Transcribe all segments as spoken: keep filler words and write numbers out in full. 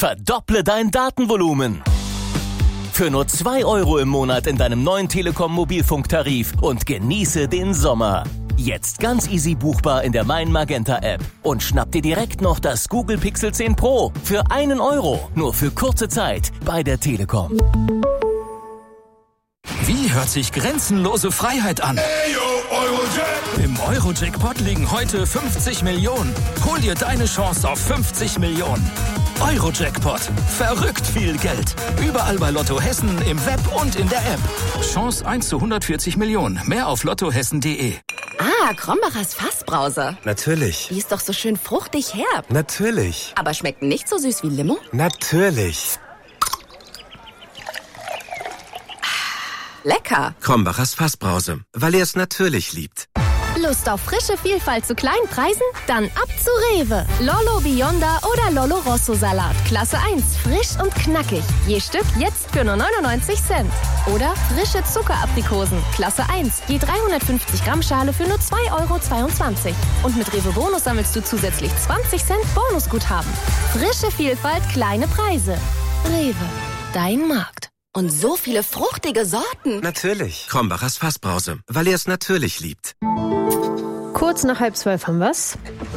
Verdopple dein Datenvolumen. Für nur zwei Euro im Monat in deinem neuen Telekom-Mobilfunktarif und genieße den Sommer. Jetzt ganz easy buchbar in der Mein Magenta App. Und schnapp dir direkt noch das Google Pixel zehn Pro für einen Euro. Nur für kurze Zeit bei der Telekom. Wie hört sich grenzenlose Freiheit an? Im Euro-Jackpot liegen heute fünfzig Millionen. Hol dir deine Chance auf fünfzig Millionen. Euro-Jackpot. Verrückt viel Geld. Überall bei Lotto Hessen, im Web und in der App. Chance eins zu hundertvierzig Millionen. Mehr auf lottohessen punkt de. Ah, Krombacher's Fassbrause. Natürlich. Die ist doch so schön fruchtig herb. Natürlich. Aber schmeckt nicht so süß wie Limo? Natürlich. Lecker. Krombacher's Fassbrause, weil er es natürlich liebt. Lust auf frische Vielfalt zu kleinen Preisen? Dann ab zu Rewe. Lollo Bionda oder Lollo Rosso Salat. Klasse eins, frisch und knackig. Je Stück jetzt für nur neunundneunzig Cent. Oder frische Zuckeraprikosen. Klasse eins, je dreihundertfünfzig Gramm Schale für nur zwei Euro zweiundzwanzig. Und mit Rewe Bonus sammelst du zusätzlich zwanzig Cent Bonusguthaben. Frische Vielfalt, kleine Preise. Rewe, dein Markt. Und so viele fruchtige Sorten. Natürlich. Krombacher's Fassbrause, weil er es natürlich liebt. Kurz nach halb zwölf haben wir's.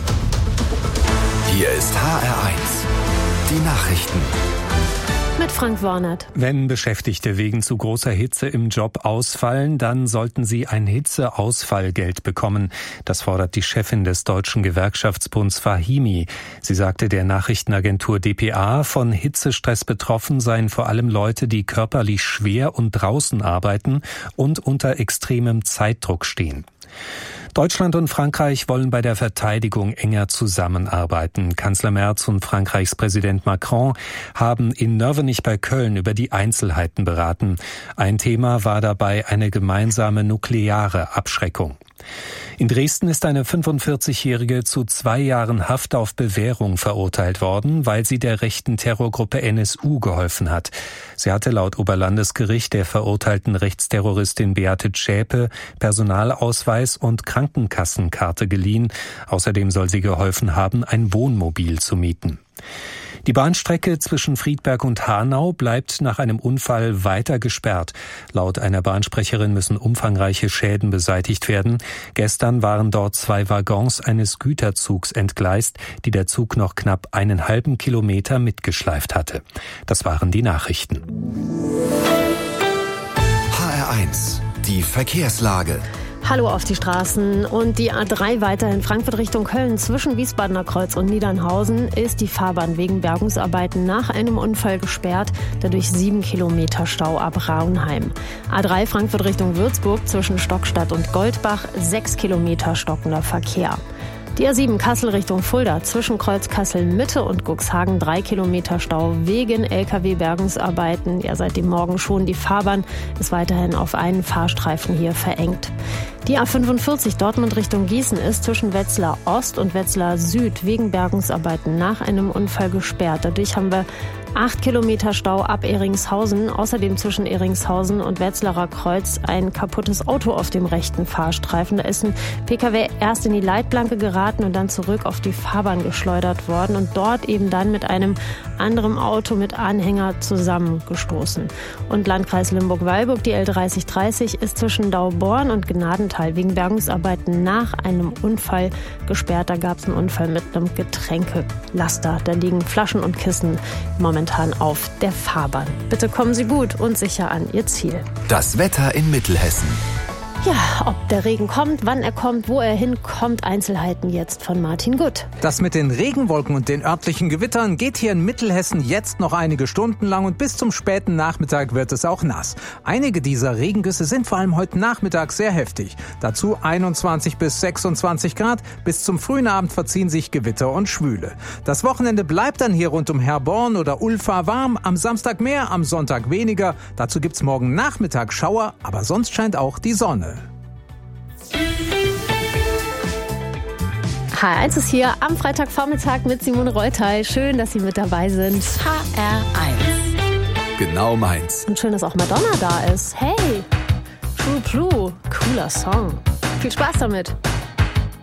Hier ist H R eins. Die Nachrichten. Mit Frank Warnert. Wenn Beschäftigte wegen zu großer Hitze im Job ausfallen, dann sollten sie ein Hitzeausfallgeld bekommen. Das fordert die Chefin des Deutschen Gewerkschaftsbunds Fahimi. Sie sagte der Nachrichtenagentur D P A, von Hitzestress betroffen seien vor allem Leute, die körperlich schwer und draußen arbeiten und unter extremem Zeitdruck stehen. Deutschland und Frankreich wollen bei der Verteidigung enger zusammenarbeiten. Kanzler Merz und Frankreichs Präsident Macron haben in Nörvenich bei Köln über die Einzelheiten beraten. Ein Thema war dabei eine gemeinsame nukleare Abschreckung. In Dresden ist eine fünfundvierzigjährige zu zwei Jahren Haft auf Bewährung verurteilt worden, weil sie der rechten Terrorgruppe N S U geholfen hat. Sie hatte laut Oberlandesgericht der verurteilten Rechtsterroristin Beate Zschäpe Personalausweis und Krankenkassenkarte geliehen. Außerdem soll sie geholfen haben, ein Wohnmobil zu mieten. Die Bahnstrecke zwischen Friedberg und Hanau bleibt nach einem Unfall weiter gesperrt. Laut einer Bahnsprecherin müssen umfangreiche Schäden beseitigt werden. Gestern waren dort zwei Waggons eines Güterzugs entgleist, die der Zug noch knapp einen halben Kilometer mitgeschleift hatte. Das waren die Nachrichten. H R eins. Die Verkehrslage. Hallo auf die Straßen. Und die A drei weiterhin Frankfurt Richtung Köln zwischen Wiesbadener Kreuz und Niedernhausen ist die Fahrbahn wegen Bergungsarbeiten nach einem Unfall gesperrt. Dadurch sieben Kilometer Stau ab Raunheim. A drei Frankfurt Richtung Würzburg zwischen Stockstadt und Goldbach, sechs Kilometer stockender Verkehr. Die A sieben Kassel Richtung Fulda zwischen Kreuz Kassel Mitte und Cuxhagen drei Kilometer Stau wegen L K W-Bergungsarbeiten. Ja, seit dem Morgen schon. Die Fahrbahn ist weiterhin auf einen Fahrstreifen hier verengt. Die A fünfundvierzig Dortmund Richtung Gießen ist zwischen Wetzlar Ost und Wetzlar Süd wegen Bergungsarbeiten nach einem Unfall gesperrt. Dadurch haben wir acht Kilometer Stau ab Ehringshausen. Außerdem zwischen Ehringshausen und Wetzlarer Kreuz ein kaputtes Auto auf dem rechten Fahrstreifen. Da ist ein P K W erst in die Leitplanke geraten und dann zurück auf die Fahrbahn geschleudert worden und dort eben dann mit einem anderen Auto mit Anhänger zusammengestoßen. Und Landkreis Limburg-Weilburg, die L dreißig dreißig, ist zwischen Dauborn und Gnadenthal wegen Bergungsarbeiten nach einem Unfall gesperrt. Da gab es einen Unfall mit einem Getränkelaster. Da liegen Flaschen und Kissen momentan auf der Fahrbahn. Bitte kommen Sie gut und sicher an Ihr Ziel. Das Wetter in Mittelhessen. Ja, ob der Regen kommt, wann er kommt, wo er hinkommt, Einzelheiten jetzt von Martin Gutt. Das mit den Regenwolken und den örtlichen Gewittern geht hier in Mittelhessen jetzt noch einige Stunden lang und bis zum späten Nachmittag wird es auch nass. Einige dieser Regengüsse sind vor allem heute Nachmittag sehr heftig. Dazu einundzwanzig bis sechsundzwanzig Grad. Bis zum frühen Abend verziehen sich Gewitter und Schwüle. Das Wochenende bleibt dann hier rund um Herborn oder Ulfa warm. Am Samstag mehr, am Sonntag weniger. Dazu gibt's morgen Nachmittag Schauer, aber sonst scheint auch die Sonne. H R eins ist hier am Freitagvormittag mit Simone Reuter. Schön, dass Sie mit dabei sind. H R eins. Genau meins. Und schön, dass auch Madonna da ist. Hey, True Blue, cooler Song. Viel Spaß damit.